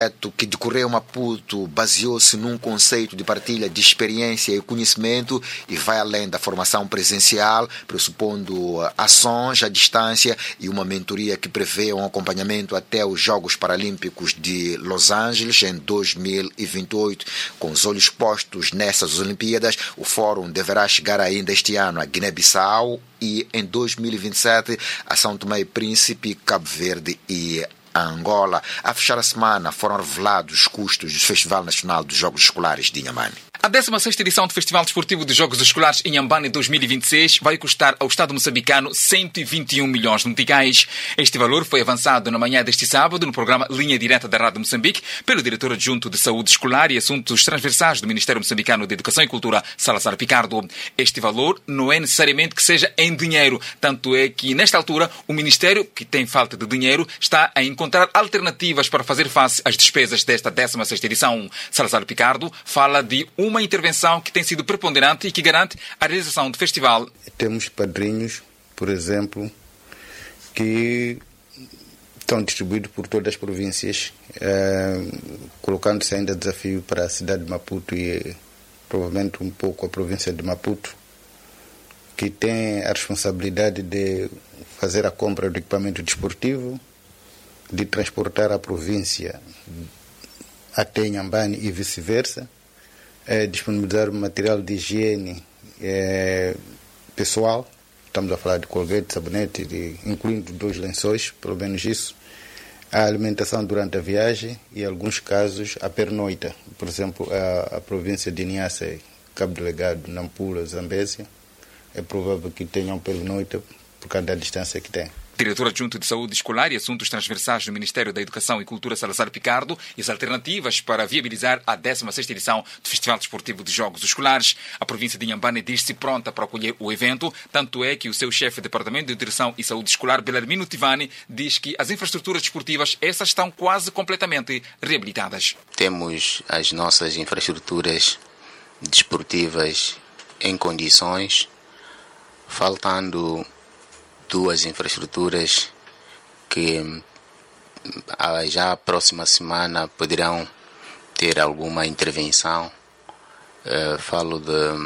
que decorreu em Maputo baseou-se num conceito de partilha de experiência e conhecimento e vai além da formação presencial, pressupondo ações à distância e uma mentoria que prevê um acompanhamento até os Jogos Paralímpicos de Los Angeles em 2028. Com os olhos postos nessas Olimpíadas, o Fórum deverá chegar ainda este ano a Guiné-Bissau e em 2027 a São Tomé e Príncipe, Cabo Verde e a Angola. A fechar a semana foram revelados os custos do Festival Nacional dos Jogos Escolares de Inhambane. A 16ª edição do Festival Desportivo de Jogos Escolares em Inhambane 2026 vai custar ao Estado moçambicano 121 milhões de meticais. Este valor foi avançado na manhã deste sábado no programa Linha Direta da Rádio Moçambique pelo diretor adjunto de Saúde Escolar e Assuntos Transversais do Ministério Moçambicano de Educação e Cultura, Salazar Picardo. Este valor não é necessariamente que seja em dinheiro, tanto é que, nesta altura, o Ministério, que tem falta de dinheiro, está a encontrar alternativas para fazer face às despesas desta 16ª edição. Salazar Picardo fala de uma intervenção que tem sido preponderante e que garante a realização do festival. Temos padrinhos, por exemplo, que estão distribuídos por todas as províncias, colocando-se ainda desafio para a cidade de Maputo e provavelmente um pouco a província de Maputo, que tem a responsabilidade de fazer a compra do equipamento desportivo, de transportar a província até Inhambane e vice-versa, disponibilizar material de higiene pessoal, estamos a falar de colgate, sabonete, incluindo 2 lençóis, pelo menos isso, a alimentação durante a viagem e, em alguns casos, a pernoita. Por exemplo, a província de Niassa, Cabo Delegado, Nampula, Zambésia, é provável que tenham pernoita por causa da distância que tem. Diretor adjunto de Saúde Escolar e Assuntos Transversais do Ministério da Educação e Cultura, Salazar Picardo, e as alternativas para viabilizar a 16ª edição do Festival Desportivo de Jogos Escolares. A província de Inhambane diz-se pronta para acolher o evento, tanto é que o seu chefe de Departamento de Direção e Saúde Escolar, Belarmino Tivani, diz que as infraestruturas desportivas, essas estão quase completamente reabilitadas. Temos as nossas infraestruturas desportivas em condições, faltando 2 infraestruturas que já a próxima semana poderão ter alguma intervenção. Falo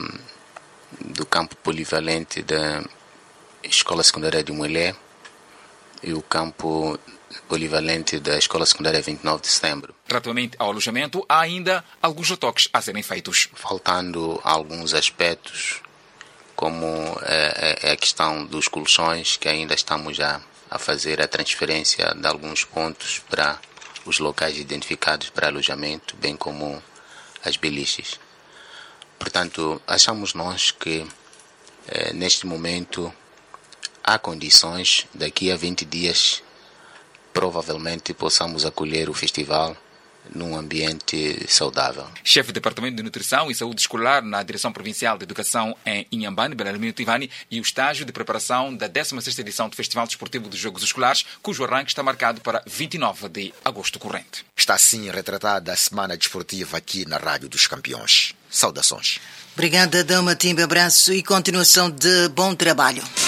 do campo polivalente da Escola Secundária de Mulher e o campo polivalente da Escola Secundária 29 de Setembro. Relativamente ao alojamento, há ainda alguns retoques a serem feitos. Faltando alguns aspectos, como a questão dos colchões, que ainda estamos a fazer a transferência de alguns pontos para os locais identificados para alojamento, bem como as beliches. Portanto, achamos nós que neste momento há condições, daqui a 20 dias, provavelmente possamos acolher o festival num ambiente saudável. Chefe do Departamento de Nutrição e Saúde Escolar na Direção Provincial de Educação em Inhambane, Belarmino Tivani, e o estágio de preparação da 16ª edição do Festival Desportivo dos Jogos Escolares, cujo arranque está marcado para 29 de agosto corrente. Está assim retratada a Semana Desportiva aqui na Rádio dos Campeões. Saudações. Obrigada, Dama Timba. Abraço e continuação de bom trabalho.